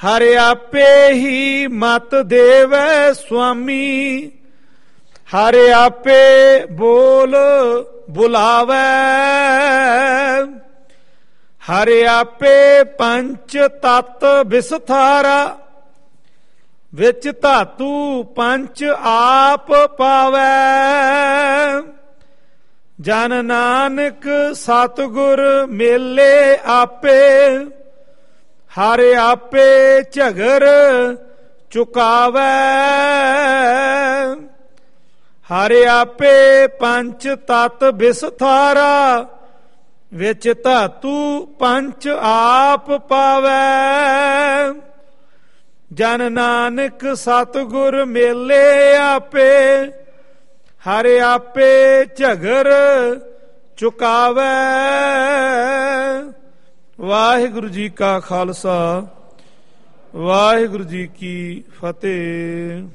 ਹਰ ਆਪੇ ਹੀ ਮਤ ਦੇਵੈ ਸੁਆਮੀ। ਹਰ ਆਪੇ ਬੋਲ ਬੁਲਾਵੈ। ਹਰ ਆਪੇ ਪੰਚ ਤਤ ਵਿਸਥਾਰਾ। ਵਿੱਚ ਧਾਤੂ ਪੰਚ ਆਪ ਪਾਵੈ। ਜਨ ਨਾਨਕ ਸਤਿਗੁਰ ਮੇਲੇ ਆਪੇ। ਹਰ ਆਪੇ ਝਗਰ ਚੁਕਾਵੈ। ਹਰ ਆਪੇ ਪੰਚ ਤਤ ਵਿਸਥਾਰਾ। ਵਿੱਚ ਧਾਤੂ ਪੰਚ ਆਪ ਪਾਵੈ। ਜਨ ਨਾਨਕ ਸਤਿਗੁਰ ਮੇਲੇ ਆਪੇ। ਹਰ ਆਪੇ ਝਗਰ ਚੁਕਾਵੈ। ਵਾਹਿਗੁਰੂ ਜੀ ਕਾ ਖਾਲਸਾ ਵਾਹਿਗੁਰੂ ਜੀ ਕੀ ਫਤਿਹ।